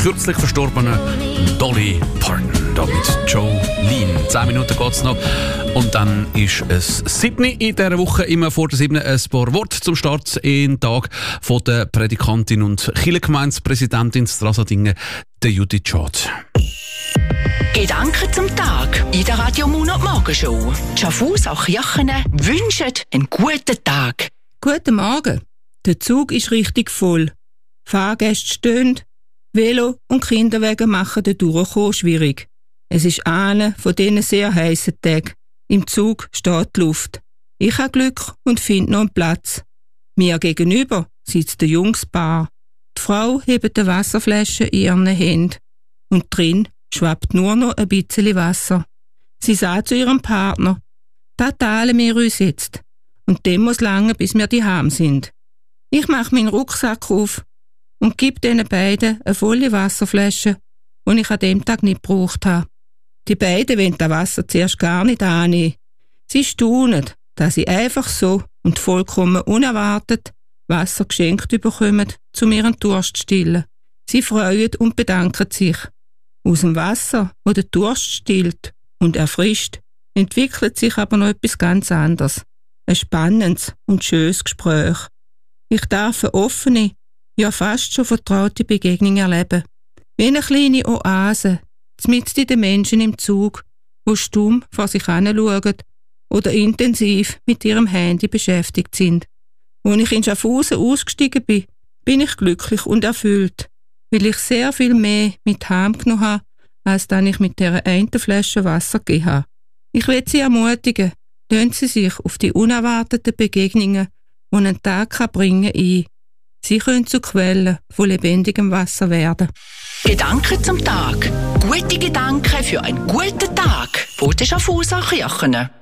kürzlich verstorbenen Dolly Parton. Da mit Jolene. 10 Minuten geht's noch. Und dann ist es 7 in dieser Woche, immer vor der 7 ein paar Worte zum Start in den Tag von der Prädikantin und Kirchengemeindepräsidentin Strasadingen, der Judith Schad. Gedanken zum Tag in der Radio Monat Morgenshow. Schaffhauser Kirchen wünschen einen guten Tag. Guten Morgen. Der Zug ist richtig voll. Fahrgäste stehen, Velo- und Kinderwagen machen den Durchkommen schwierig. Es ist einer von diesen sehr heissen Tagen. Im Zug steht die Luft. Ich habe Glück und finde noch einen Platz. Mir gegenüber sitzt der Jungspaar. Die Frau hebt eine Wasserflasche in ihren Händen. Und drin schwappt nur noch ein bisschen Wasser. Sie sagt zu ihrem Partner: «Da teilen wir uns jetzt. Und dem muss lange, bis wir daheim sind.» Ich mache meinen Rucksack auf und gebe diesen beiden eine volle Wasserflasche, die ich an dem Tag nicht gebraucht habe. Die beiden wollen das Wasser zuerst gar nicht annehmen. Sie staunen, dass sie einfach so und vollkommen unerwartet Wasser geschenkt bekommen, um ihren Durst zu stillen. Sie freuen und bedanken sich. Aus dem Wasser, das den Durst stillt und erfrischt, entwickelt sich aber noch etwas ganz anderes. Ein spannendes und schönes Gespräch. Ich darf eine offene, ja fast schon vertraute Begegnung erleben. Wie eine kleine Oase, mitten in den Menschen im Zug, die stumm vor sich hinschauen oder intensiv mit ihrem Handy beschäftigt sind. Als ich in Schaffhausen ausgestiegen bin, bin ich glücklich und erfüllt, weil ich sehr viel mehr mit heimgenommen habe, als dann ich mit dieser einen Flasche Wasser gegeben habe. Ich will Sie ermutigen, lassen Sie sich auf die unerwarteten Begegnungen, die einen Tag bringen kann, ein. Sie können zu Quellen von lebendigem Wasser werden. Gedanken zum Tag. Gute Gedanken für einen guten Tag. Von den Schaffhauser Kirchen.